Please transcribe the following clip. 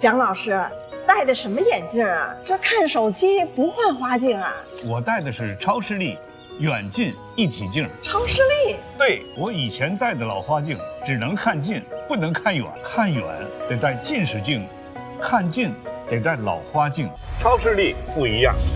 蒋老师戴的什么眼镜啊？这看手机不换花镜啊？ 我戴的是超视力远近一体镜。 超视力？ 对，我以前戴的老花镜只能看近，不能看远，看远得戴近视镜，看近得戴老花镜。超视力不一样。